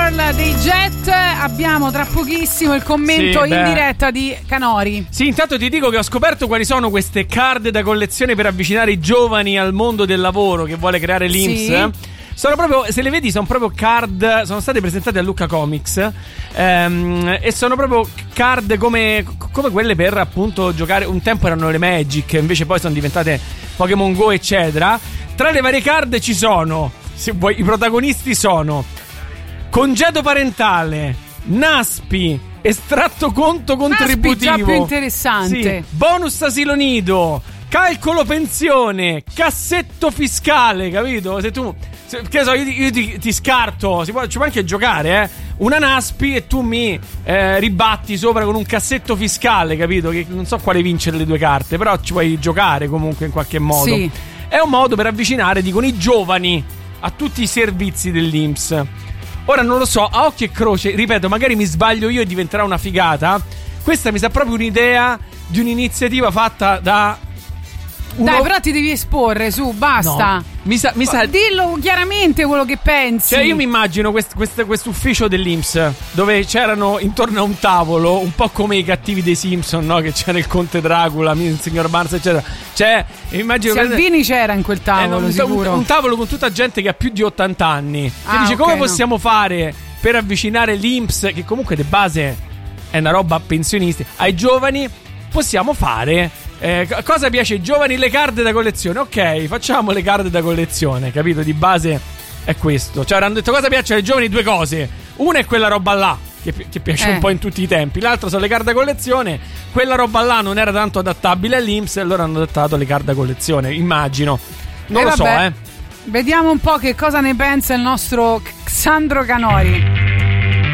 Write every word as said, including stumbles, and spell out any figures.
Girl dei Jet. Abbiamo tra pochissimo il commento sì, in diretta di Canori. Sì, intanto ti dico che ho scoperto quali sono queste card da collezione per avvicinare i giovani al mondo del lavoro che vuole creare l'I N P S. Sì. Sono proprio, se le vedi, sono proprio card. Sono state presentate a Lucca Comics. Ehm, e sono proprio card come, come quelle per appunto giocare. Un tempo erano le Magic, invece poi sono diventate Pokémon Go, eccetera. Tra le varie card ci sono, se vuoi, i protagonisti sono congedo parentale, Naspi, estratto conto contributivo. Naspi, già più interessante. Sì, bonus asilo nido, calcolo pensione, cassetto fiscale, capito? Se tu, se, che so, io, ti, io ti, ti scarto, si può, ci può anche giocare, eh? Una Naspi e tu mi eh, ribatti sopra con un cassetto fiscale, capito? Che non so quale vincere le due carte, però ci puoi giocare comunque in qualche modo. Sì. È un modo per avvicinare, dicono, i giovani a tutti i servizi dell'I N P S. Ora non lo so, a occhio e croce, ripeto, magari mi sbaglio io e diventerà una figata. Questa mi sa proprio un'idea di un'iniziativa fatta da uno... Dai, però ti devi esporre, su, basta. No. Mi sa, mi sa... Dillo chiaramente quello che pensi. Cioè, io mi immagino quest, quest, quest'ufficio dell'I N P S dove c'erano intorno a un tavolo, un po' come i cattivi dei Simpson, no? Che c'era il Conte Dracula, il signor Barnes, eccetera. Cioè, immagino Salvini che... c'era in quel tavolo, eh, un, sicuro. Un, un tavolo con tutta gente che ha più di ottanta anni. Che ah, dice, okay, come possiamo no. fare per avvicinare l'I N P S, che comunque di base è una roba pensionisti, ai giovani? Possiamo fare... Eh, cosa piace ai giovani? Le card da collezione. Ok, facciamo le card da collezione, capito? Di base è questo. Cioè, hanno detto cosa piace ai giovani? Due cose. Una è quella roba là, che, che piace eh. un po' in tutti i tempi. L'altra sono le card da collezione. Quella roba là non era tanto adattabile all'I N P S, e allora hanno adattato le card da collezione, immagino. Non eh, lo vabbè. so, eh Vediamo un po' che cosa ne pensa il nostro Xandro Canori.